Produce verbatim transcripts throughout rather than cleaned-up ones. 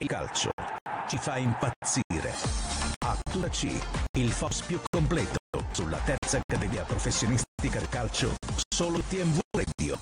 Il calcio ci fa impazzire. A tutta C, il F O S più completo sulla terza accademia professionistica del calcio, solo T M V Radio.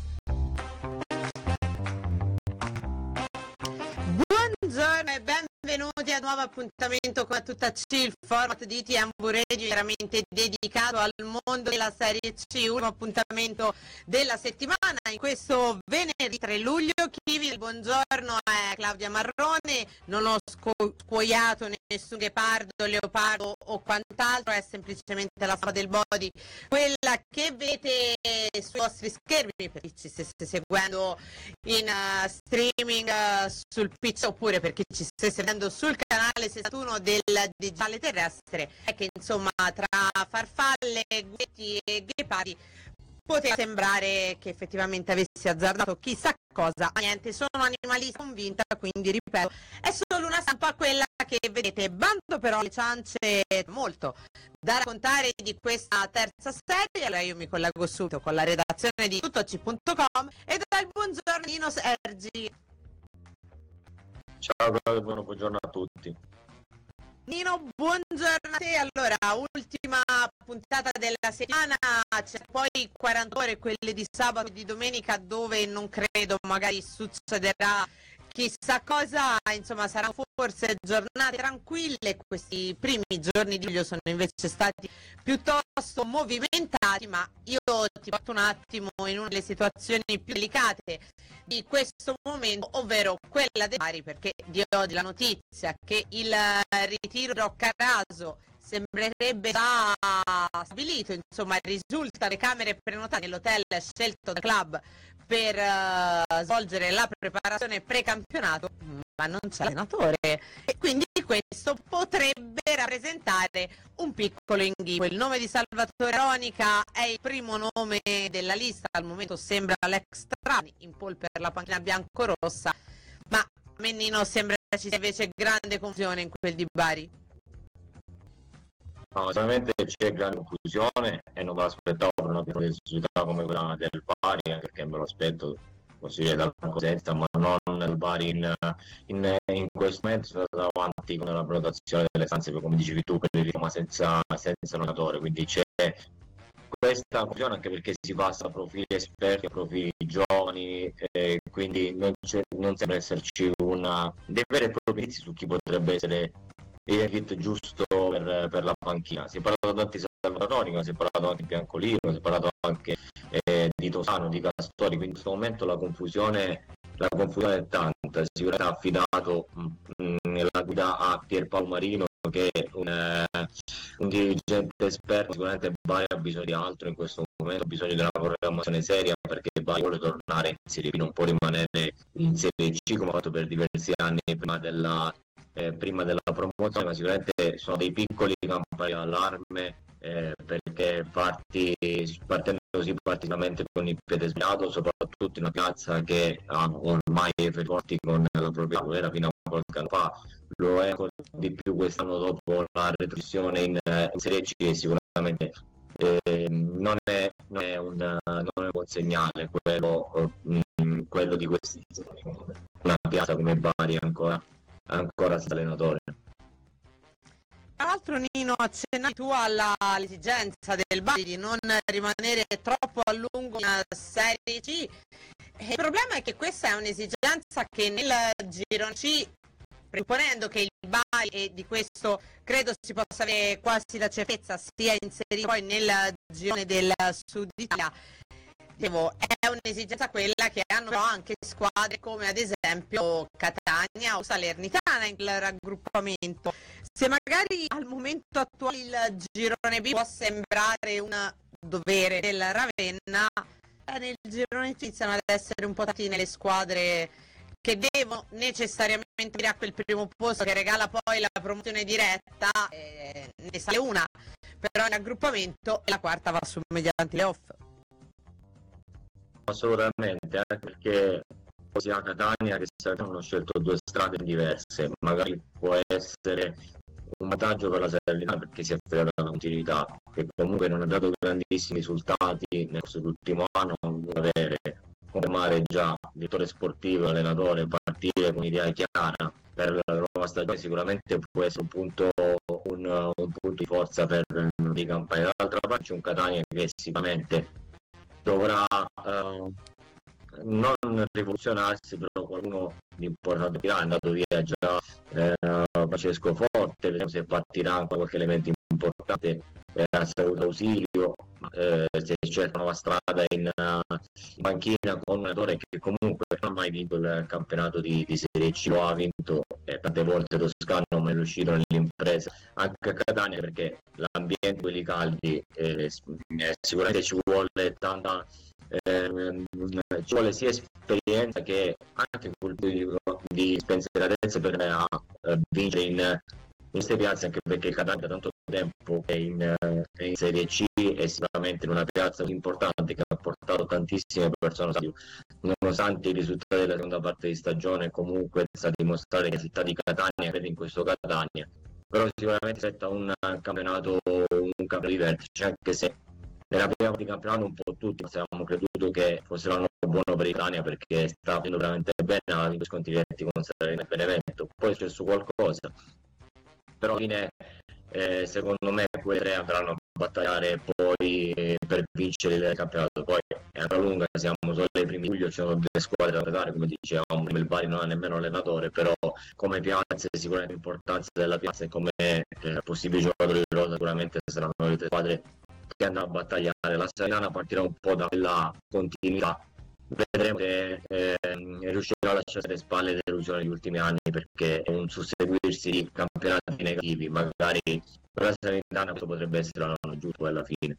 Buongiorno e benvenuti a un nuovo appuntamento con Tutta C, il format di T M V Radio chiaramente dedicato al mondo della Serie C, ultimo appuntamento della settimana. In questo venerdì tre luglio, chi vi buongiorno è Claudia Marrone, non ho scuoiato nessun ghepardo, leopardo o quant'altro, è semplicemente la stampa del body, quella che vedete sui vostri schermi per chi ci stesse seguendo in uh, streaming uh, sul pitch oppure per chi ci stesse seguendo sul canale sessantuno del digitale terrestre. È che insomma tra farfalle, guetti e ghepardi poteva sembrare che effettivamente avessi azzardato chissà cosa, ma niente, sono animalista convinta, quindi ripeto, è solo una stampa quella che vedete. Bando però le ciance, molto da raccontare di questa terza serie. Allora io mi collego subito con la redazione di tuttoc punto com e do il buongiorno Nino Sergi. Ciao Claudio, buongiorno a tutti. Nino, buongiorno a te. Allora, ultima puntata della settimana, c'è poi quaranta ore, quelle di sabato e di domenica, dove non credo magari succederà chissà cosa, insomma saranno forse giornate tranquille. Questi primi giorni di luglio sono invece stati piuttosto movimentati, ma io ti porto un attimo in una delle situazioni più delicate di questo momento, ovvero quella dei Bari, perché di oggi la notizia che il ritiro di Roccaraso sembrerebbe già stabilito, insomma risulta le camere prenotate nell'hotel scelto dal club per uh, svolgere la preparazione precampionato, ma non c'è allenatore e quindi questo potrebbe rappresentare un piccolo inghippo. Il nome di Salvatore Aronica è il primo nome della lista, al momento sembra l'ex Trani in pole per la panchina biancorossa, ma a me Nino sembra ci sia invece grande confusione in quel di Bari. No, sicuramente c'è grande confusione e non me l'aspettavo per una piccola società come quella del Bari, anche perché me lo aspetto così dalla Cosenza, ma non nel Bari in, in, in questo momento sono andato avanti con la prenotazione delle stanze, come dicevi tu, per il ma senza, senza allenatore, quindi c'è questa confusione anche perché si passa a profili esperti, a profili giovani, e quindi non, c'è, non sembra esserci una dei veri e propri indizi su chi potrebbe essere il kit giusto per, per la panchina. Si è parlato tanto di Salvatore, ma si è parlato anche di Biancolino, si è parlato anche eh, di Tosano, di Castori, quindi in questo momento la confusione la confusione è tanta. Sicuramente ha affidato mh, la guida a Pierpaolo Marino, che è un, eh, un dirigente esperto. Sicuramente Bari ha bisogno di altro in questo momento, ha bisogno di una programmazione seria, perché Bari vuole tornare in Serie B, non può rimanere in Serie C come ha fatto per diversi anni prima della Eh, prima della promozione, ma sicuramente sono dei piccoli campanelli d'allarme, eh, perché parti, partendo così praticamente con il piede sbagliato, soprattutto in una piazza che ha ormai effetti forti con la propria, lo era fino a qualche anno fa, lo è ancora di più quest'anno dopo la retrocessione in, in Serie C, e sicuramente eh, non, è, non, è un, non è un buon segnale quello, mh, quello di questi giorni. Una piazza come Bari ancora ancora senza allenatore. Tra l'altro Nino, accennavi tu all'esigenza del Bari di non rimanere troppo a lungo in Serie C. E il problema è che questa è un'esigenza che nel girone C, presupponendo che il Bari, e di questo credo si possa avere quasi la certezza, sia inserito poi nel girone del Sud Italia, Devo, è un'esigenza quella che hanno però anche squadre come ad esempio Catania o Salernitana in raggruppamento. Se magari al momento attuale il girone B può sembrare un dovere del Ravenna, nel girone C iniziano ad essere un po' tantine le squadre che devono necessariamente dire a quel primo posto che regala poi la promozione diretta, eh, ne sale una però in raggruppamento e la quarta va su mediante le off. Assolutamente, anche perché sia Catania che Salernitana hanno scelto due strade diverse. Magari può essere un vantaggio per la Salernitana perché si è affidata alla continuità, che comunque non ha dato grandissimi risultati nel corso dell'ultimo anno, non vuole avere confermare già direttore sportivo, allenatore, partire con un'idea chiara per la nuova stagione sicuramente può essere un punto, un, un punto di forza per di Campania. Dall'altra parte c'è un Catania che sicuramente dovrà uh, non rivoluzionarsi, però qualcuno di importante è andato via già eh, Francesco Forte, vediamo se partirà ancora qualche elemento importante per la saluto ausilio, eh, se cerca una nuova strada in, uh, in panchina con un allenatore che comunque non ha mai vinto il campionato di, di Serie C, lo ha vinto eh, tante volte Toscano, ma è riuscito nell'impresa anche a Catania, perché l'ambiente, quelli caldi, eh, sicuramente ci vuole tanta Eh, ci vuole sia esperienza che anche cultura di spensieratezza per uh, vincere in, in queste piazze, anche perché il Catania da tanto tempo è in, uh, è in Serie C, è sicuramente in una piazza importante che ha portato tantissime persone, nonostante i risultati della seconda parte di stagione comunque sta a dimostrare che la città di Catania crede in questo Catania, però sicuramente aspetta un campionato un campionato di vertice, anche se nella prima parte di campionato un po' tutti avevamo creduto che fosse l'anno buono per l'Italia, perché sta facendo veramente bene alla fine sconti diretti con Salerno e Benevento. Poi è successo qualcosa, però alla fine eh, secondo me quei tre andranno a battagliare poi eh, per vincere il campionato. Poi è una lunga, siamo solo ai primi luglio, ci sono due squadre da giocare, come dicevamo, il Bari non ha nemmeno allenatore, però come piazza sicuramente l'importanza della piazza e come eh, possibili giocatori di rosa sicuramente saranno le tre squadre che andrà a battagliare. La Salernitana partirà un po' da quella continuità, vedremo se eh, riuscirà a lasciare le spalle le delusioni degli ultimi anni, perché è un susseguirsi di campionati negativi, magari per la Salernitana questo potrebbe essere l'anno giusto poi alla fine.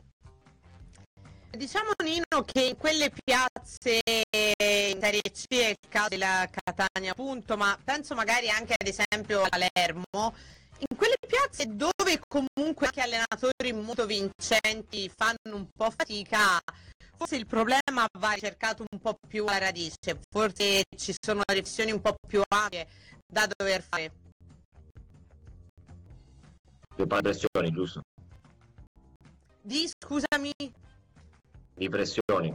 Diciamo, Nino, che in quelle piazze in Serie C è il caso della Catania appunto, ma penso magari anche ad esempio a Palermo, in quelle piazze dove comunque anche allenatori molto vincenti fanno un po' fatica, forse il problema va ricercato un po' più alla radice, forse ci sono riflessioni un po' più ampie da dover fare. Di pressioni, giusto? Di, scusami? Di pressioni.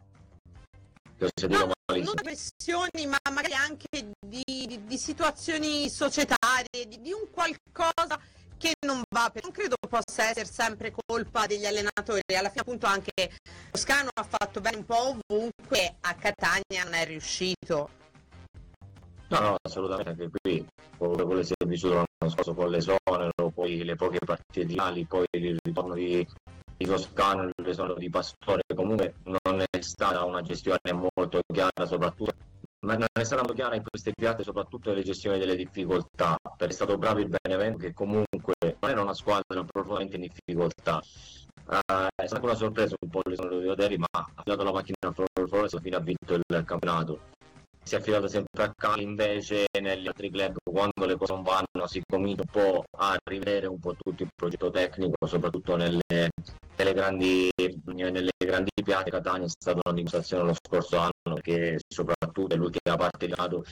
No, non pressioni, ma magari anche di, di, di situazioni societarie, di, di un qualcosa che non va, perché non credo possa essere sempre colpa degli allenatori. Alla fine appunto anche Toscano ha fatto bene un po' ovunque, a Catania non è riuscito. No, no, assolutamente, anche qui quello che si è vissuto l'anno scorso con l'esonero, poi le poche partite finali, poi il ritorno di di Toscano, il ritorno di Pastore, comunque non è stata una gestione molto chiara, soprattutto ma non è stata molto chiara in queste piazze, soprattutto nelle gestioni delle difficoltà, perché è stato bravo il Benevento, che comunque non era una squadra profondamente in difficoltà. Uh, è stata una sorpresa un po' l'esonero di Oderi, ma ha affidato la macchina a Florence, alla fine ha vinto il campionato. Si è affidato sempre a Cali, invece negli altri club quando le cose non vanno si comincia un po' a rivedere un po' tutto il progetto tecnico, soprattutto nelle, nelle grandi nelle grandi piazze. Catania è stata una dimostrazione lo scorso anno, perché soprattutto nell'ultima parte di anno